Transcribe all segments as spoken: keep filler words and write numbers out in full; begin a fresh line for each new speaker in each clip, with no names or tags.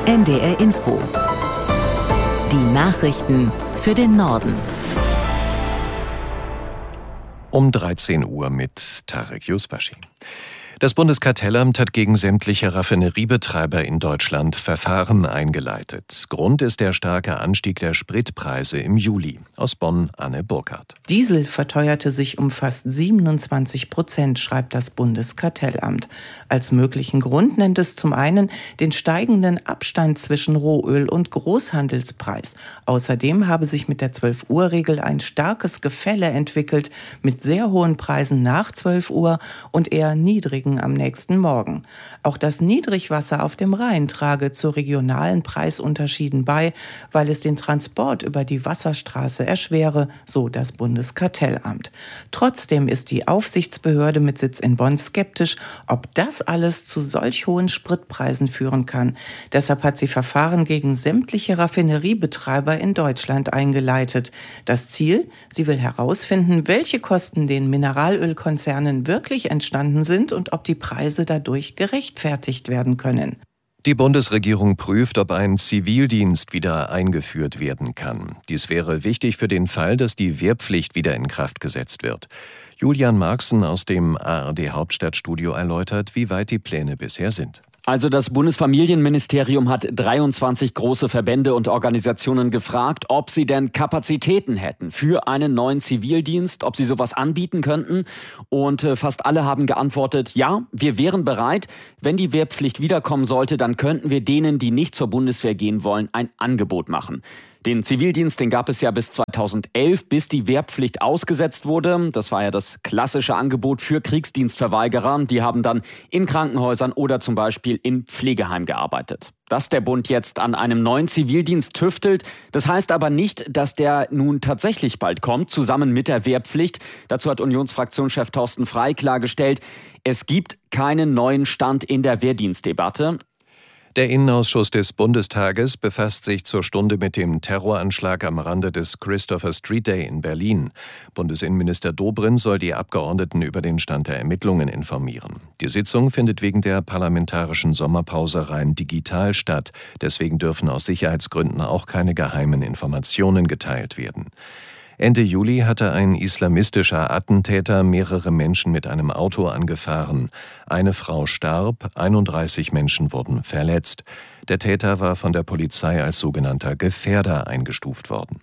N D R Info. Die Nachrichten für den Norden.
Um dreizehn Uhr mit Tarek Yusbashi. Das Bundeskartellamt hat gegen sämtliche Raffineriebetreiber in Deutschland Verfahren eingeleitet. Grund ist der starke Anstieg der Spritpreise im Juli. Aus Bonn Anne Burkhardt.
Diesel verteuerte sich um fast siebenundzwanzig Prozent, schreibt das Bundeskartellamt. Als möglichen Grund nennt es zum einen den steigenden Abstand zwischen Rohöl und Großhandelspreis. Außerdem habe sich mit der zwölf-Uhr-Regel ein starkes Gefälle entwickelt mit sehr hohen Preisen nach zwölf Uhr und eher niedrigen am nächsten Morgen. Auch das Niedrigwasser auf dem Rhein trage zu regionalen Preisunterschieden bei, weil es den Transport über die Wasserstraße erschwere, so das Bundeskartellamt. Trotzdem ist die Aufsichtsbehörde mit Sitz in Bonn skeptisch, ob das alles zu solch hohen Spritpreisen führen kann. Deshalb hat sie Verfahren gegen sämtliche Raffineriebetreiber in Deutschland eingeleitet. Das Ziel? Sie will herausfinden, welche Kosten den Mineralölkonzernen wirklich entstanden sind und ob die Preise dadurch gerechtfertigt werden können.
Die Bundesregierung prüft, ob ein Zivildienst wieder eingeführt werden kann. Dies wäre wichtig für den Fall, dass die Wehrpflicht wieder in Kraft gesetzt wird. Julian Marxen aus dem A R D-Hauptstadtstudio erläutert, wie weit die Pläne bisher sind.
Also das Bundesfamilienministerium hat dreiundzwanzig große Verbände und Organisationen gefragt, ob sie denn Kapazitäten hätten für einen neuen Zivildienst, ob sie sowas anbieten könnten. Und fast alle haben geantwortet, ja, wir wären bereit. Wenn die Wehrpflicht wiederkommen sollte, dann könnten wir denen, die nicht zur Bundeswehr gehen wollen, ein Angebot machen. Den Zivildienst, den gab es ja bis zweitausendelf, bis die Wehrpflicht ausgesetzt wurde. Das war ja das klassische Angebot für Kriegsdienstverweigerer. Die haben dann in Krankenhäusern oder zum Beispiel in Pflegeheimen gearbeitet. Dass der Bund jetzt an einem neuen Zivildienst tüftelt, das heißt aber nicht, dass der nun tatsächlich bald kommt, zusammen mit der Wehrpflicht. Dazu hat Unionsfraktionschef Thorsten Frey klargestellt, es gibt keinen neuen Stand in der Wehrdienstdebatte.
Der Innenausschuss des Bundestages befasst sich zur Stunde mit dem Terroranschlag am Rande des Christopher Street Day in Berlin. Bundesinnenminister Dobrindt soll die Abgeordneten über den Stand der Ermittlungen informieren. Die Sitzung findet wegen der parlamentarischen Sommerpause rein digital statt. Deswegen dürfen aus Sicherheitsgründen auch keine geheimen Informationen geteilt werden. Ende Juli hatte ein islamistischer Attentäter mehrere Menschen mit einem Auto angefahren. Eine Frau starb, einunddreißig Menschen wurden verletzt. Der Täter war von der Polizei als sogenannter Gefährder eingestuft worden.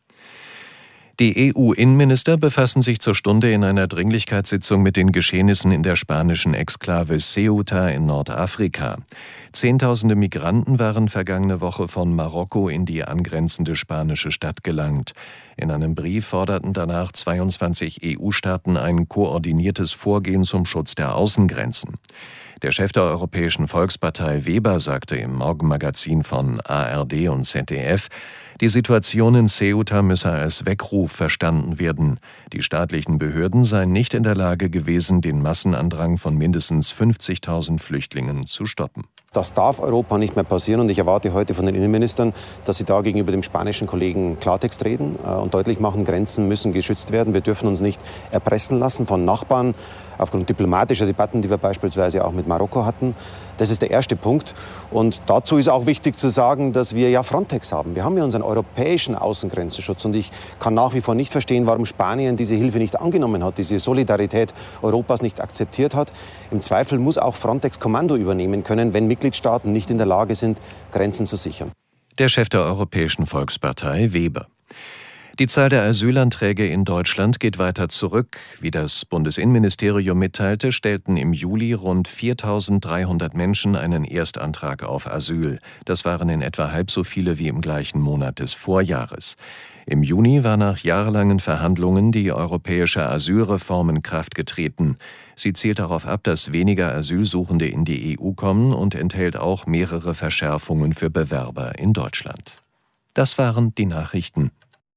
Die E U-Innenminister befassen sich zur Stunde in einer Dringlichkeitssitzung mit den Geschehnissen in der spanischen Exklave Ceuta in Nordafrika. Zehntausende Migranten waren vergangene Woche von Marokko in die angrenzende spanische Stadt gelangt. In einem Brief forderten danach zweiundzwanzig E U-Staaten ein koordiniertes Vorgehen zum Schutz der Außengrenzen. Der Chef der Europäischen Volkspartei Weber sagte im Morgenmagazin von A R D und Z D F, die Situation in Ceuta müsse als Weckruf verstanden werden. Die staatlichen Behörden seien nicht in der Lage gewesen, den Massenandrang von mindestens fünfzigtausend Flüchtlingen zu stoppen.
Das darf Europa nicht mehr passieren und ich erwarte heute von den Innenministern, dass sie da gegenüber dem spanischen Kollegen Klartext reden und deutlich machen, Grenzen müssen geschützt werden. Wir dürfen uns nicht erpressen lassen von Nachbarn aufgrund diplomatischer Debatten, die wir beispielsweise auch mit Marokko hatten. Das ist der erste Punkt. Und dazu ist auch wichtig zu sagen, dass wir ja Frontex haben. Wir haben ja unseren europäischen Außengrenzenschutz und ich kann nach wie vor nicht verstehen, warum Spanien diese Hilfe nicht angenommen hat, diese Solidarität Europas nicht akzeptiert hat. Im Zweifel muss auch Frontex Kommando übernehmen können, wenn Mitgliedstaaten nicht in der Lage sind, Grenzen zu sichern.
Der Chef der Europäischen Volkspartei Weber. Die Zahl der Asylanträge in Deutschland geht weiter zurück. Wie das Bundesinnenministerium mitteilte, stellten im Juli rund viertausenddreihundert Menschen einen Erstantrag auf Asyl. Das waren in etwa halb so viele wie im gleichen Monat des Vorjahres. Im Juni war nach jahrelangen Verhandlungen die europäische Asylreform in Kraft getreten. Sie zielt darauf ab, dass weniger Asylsuchende in die E U kommen und enthält auch mehrere Verschärfungen für Bewerber in Deutschland. Das waren die Nachrichten.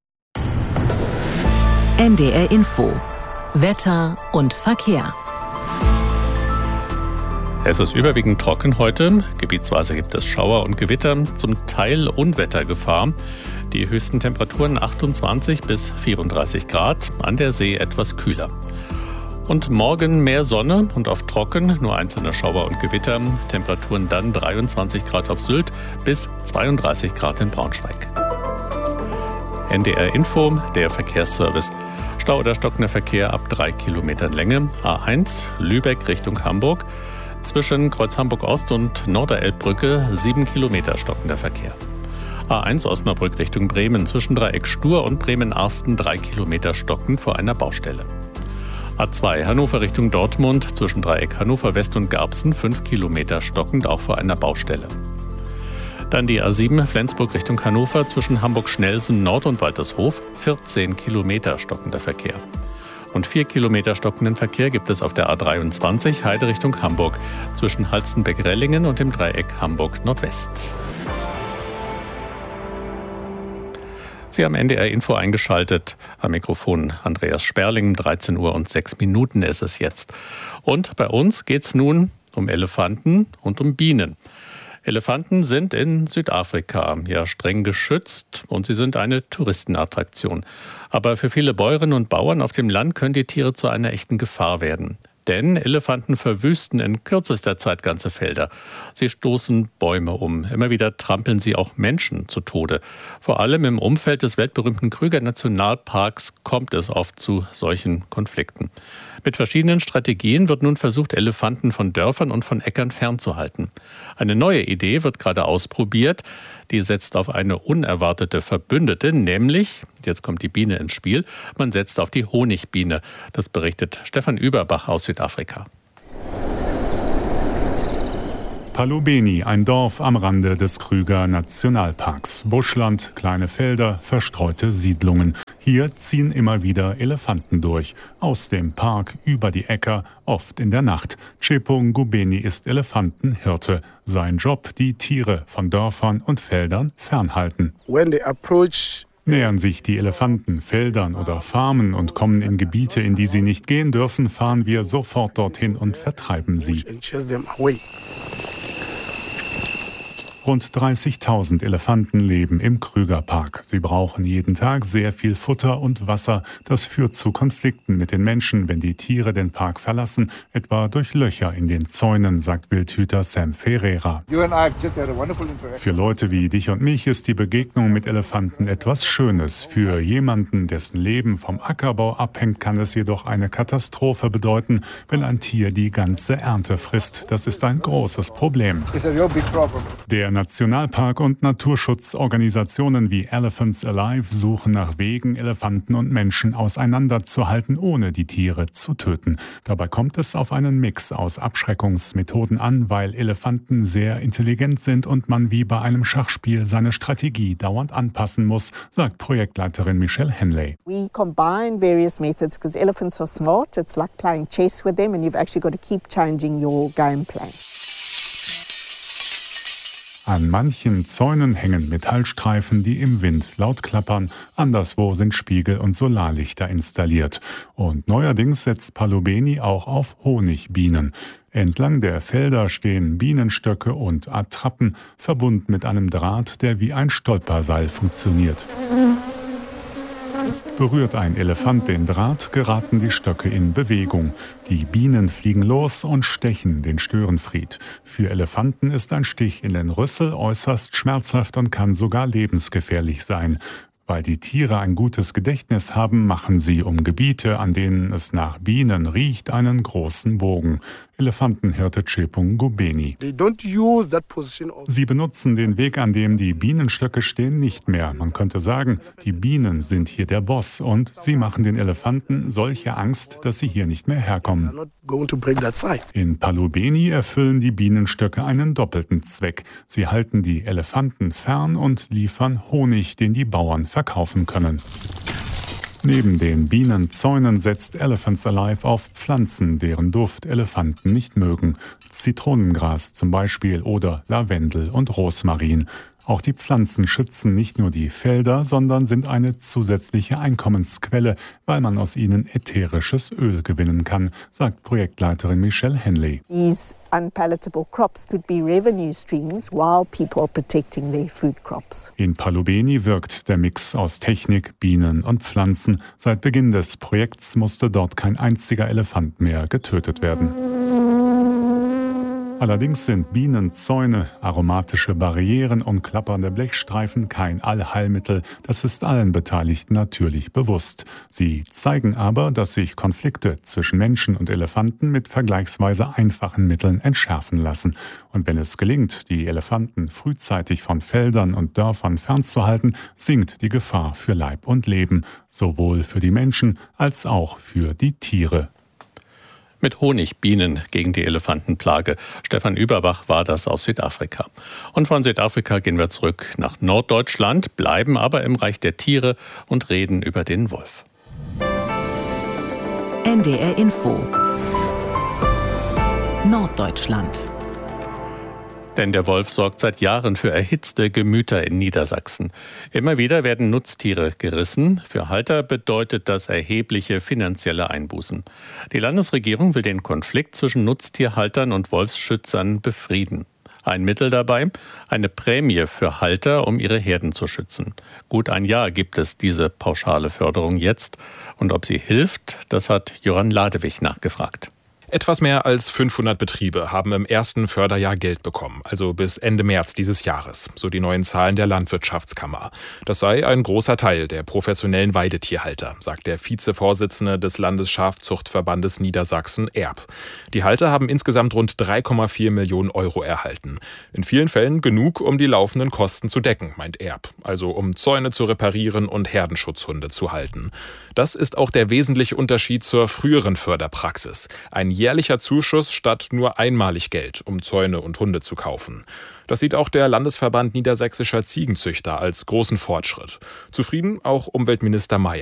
N D R Info. Wetter und Verkehr.
Es ist überwiegend trocken heute. Gebietsweise gibt es Schauer und Gewitter, zum Teil Unwettergefahr. Die höchsten Temperaturen achtundzwanzig bis vierunddreißig Grad, an der See etwas kühler. Und morgen mehr Sonne und oft trocken, nur einzelne Schauer und Gewitter. Temperaturen dann dreiundzwanzig Grad auf Sylt bis zweiunddreißig Grad in Braunschweig. N D R Info, der Verkehrsservice. Stau oder stockender Verkehr ab drei Kilometern Länge. A eins, Lübeck Richtung Hamburg. Zwischen Kreuz Hamburg-Ost und Norderelbbrücke sieben Kilometer stockender Verkehr. A eins Osnabrück Richtung Bremen. Zwischen Dreieck Stur und Bremen-Arsten drei Kilometer stockend vor einer Baustelle. A zwei Hannover Richtung Dortmund. Zwischen Dreieck Hannover West und Garbsen fünf Kilometer stockend auch vor einer Baustelle. Dann die A sieben Flensburg Richtung Hannover. Zwischen Hamburg-Schnelsen Nord und Waltershof vierzehn Kilometer stockender Verkehr. Und vier Kilometer stockenden Verkehr gibt es auf der A dreiundzwanzig Heide Richtung Hamburg zwischen Halstenbeck-Rellingen und dem Dreieck Hamburg-Nordwest. Sie haben N D R Info eingeschaltet. Am Mikrofon Andreas Sperling. dreizehn Uhr und sechs Minuten ist es jetzt. Und bei uns geht es nun um Elefanten und um Bienen. Elefanten sind in Südafrika ja streng geschützt und sie sind eine Touristenattraktion. Aber für viele Bäuerinnen und Bauern auf dem Land können die Tiere zu einer echten Gefahr werden. Denn Elefanten verwüsten in kürzester Zeit ganze Felder. Sie stoßen Bäume um. Immer wieder trampeln sie auch Menschen zu Tode. Vor allem im Umfeld des weltberühmten Krüger-Nationalparks kommt es oft zu solchen Konflikten. Mit verschiedenen Strategien wird nun versucht, Elefanten von Dörfern und von Äckern fernzuhalten. Eine neue Idee wird gerade ausprobiert. Die setzt auf eine unerwartete Verbündete, nämlich, jetzt kommt die Biene ins Spiel, man setzt auf die Honigbiene. Das berichtet Stefan Überbach aus Südafrika.
Palubeni, ein Dorf am Rande des Krüger-Nationalparks. Buschland, kleine Felder, verstreute Siedlungen. Hier ziehen immer wieder Elefanten durch. Aus dem Park, über die Äcker, oft in der Nacht. Tshepo Ngubeni ist Elefantenhirte. Sein Job, die Tiere von Dörfern und Feldern fernhalten.
When they approach
Nähern sich die Elefanten Feldern oder Farmen und kommen in Gebiete, in die sie nicht gehen dürfen, fahren wir sofort dorthin und vertreiben sie. Rund dreißigtausend Elefanten leben im Krügerpark. Sie brauchen jeden Tag sehr viel Futter und Wasser. Das führt zu Konflikten mit den Menschen, wenn die Tiere den Park verlassen, etwa durch Löcher in den Zäunen, sagt Wildhüter Sam Ferreira. Für Leute wie dich und mich ist die Begegnung mit Elefanten etwas Schönes. Für jemanden, dessen Leben vom Ackerbau abhängt, kann es jedoch eine Katastrophe bedeuten, wenn ein Tier die ganze Ernte frisst. Das ist ein großes Problem. Der Nationalpark und Naturschutzorganisationen wie Elephants Alive suchen nach Wegen, Elefanten und Menschen auseinanderzuhalten, ohne die Tiere zu töten. Dabei kommt es auf einen Mix aus Abschreckungsmethoden an, weil Elefanten sehr intelligent sind und man wie bei einem Schachspiel seine Strategie dauernd anpassen muss, sagt Projektleiterin Michelle Henley.
We combine various methods because elephants are smart. It's like playing chess with them and you've actually got to keep changing your game plan.
An manchen Zäunen hängen Metallstreifen, die im Wind laut klappern. Anderswo sind Spiegel und Solarlichter installiert. Und neuerdings setzt Palubeni auch auf Honigbienen. Entlang der Felder stehen Bienenstöcke und Attrappen, verbunden mit einem Draht, der wie ein Stolperseil funktioniert. Berührt ein Elefant den Draht, geraten die Stöcke in Bewegung. Die Bienen fliegen los und stechen den Störenfried. Für Elefanten ist ein Stich in den Rüssel äußerst schmerzhaft und kann sogar lebensgefährlich sein. Weil die Tiere ein gutes Gedächtnis haben, machen sie um Gebiete, an denen es nach Bienen riecht, einen großen Bogen. Elefantenhirte Tshepo Ngubeni. Sie benutzen den Weg, an dem die Bienenstöcke stehen, nicht mehr. Man könnte sagen, die Bienen sind hier der Boss und sie machen den Elefanten solche Angst, dass sie hier nicht mehr herkommen. In Palubeni erfüllen die Bienenstöcke einen doppelten Zweck. Sie halten die Elefanten fern und liefern Honig, den die Bauern verkaufen können. Neben den Bienenzäunen setzt Elephants Alive auf Pflanzen, deren Duft Elefanten nicht mögen. Zitronengras zum Beispiel oder Lavendel und Rosmarin. Auch die Pflanzen schützen nicht nur die Felder, sondern sind eine zusätzliche Einkommensquelle, weil man aus ihnen ätherisches Öl gewinnen kann, sagt Projektleiterin Michelle Henley.
These unpalatable crops could be revenue streams while people are protecting their food crops.
In Palubeni wirkt der Mix aus Technik, Bienen und Pflanzen. Seit Beginn des Projekts musste dort kein einziger Elefant mehr getötet werden. Allerdings sind Bienenzäune, aromatische Barrieren und klappernde Blechstreifen kein Allheilmittel. Das ist allen Beteiligten natürlich bewusst. Sie zeigen aber, dass sich Konflikte zwischen Menschen und Elefanten mit vergleichsweise einfachen Mitteln entschärfen lassen. Und wenn es gelingt, die Elefanten frühzeitig von Feldern und Dörfern fernzuhalten, sinkt die Gefahr für Leib und Leben, sowohl für die Menschen als auch für die Tiere.
Mit Honigbienen gegen die Elefantenplage. Stefan Überbach war das aus Südafrika. Und von Südafrika gehen wir zurück nach Norddeutschland, bleiben aber im Reich der Tiere und reden über den Wolf.
N D R Info Norddeutschland.
Denn der Wolf sorgt seit Jahren für erhitzte Gemüter in Niedersachsen. Immer wieder werden Nutztiere gerissen. Für Halter bedeutet das erhebliche finanzielle Einbußen. Die Landesregierung will den Konflikt zwischen Nutztierhaltern und Wolfsschützern befrieden. Ein Mittel dabei? Eine Prämie für Halter, um ihre Herden zu schützen. Gut ein Jahr gibt es diese pauschale Förderung jetzt. Und ob sie hilft, das hat Johann Ladewig nachgefragt.
Etwas mehr als fünfhundert Betriebe haben im ersten Förderjahr Geld bekommen, also bis Ende März dieses Jahres, so die neuen Zahlen der Landwirtschaftskammer. Das sei ein großer Teil der professionellen Weidetierhalter, sagt der Vizevorsitzende des Landesschafzuchtverbandes Niedersachsen, Erb. Die Halter haben insgesamt rund drei Komma vier Millionen Euro erhalten. In vielen Fällen genug, um die laufenden Kosten zu decken, meint Erb, also um Zäune zu reparieren und Herdenschutzhunde zu halten. Das ist auch der wesentliche Unterschied zur früheren Förderpraxis. Ein jährlicher Zuschuss statt nur einmalig Geld, um Zäune und Hunde zu kaufen. Das sieht auch der Landesverband niedersächsischer Ziegenzüchter als großen Fortschritt. Zufrieden auch Umweltminister Mayer.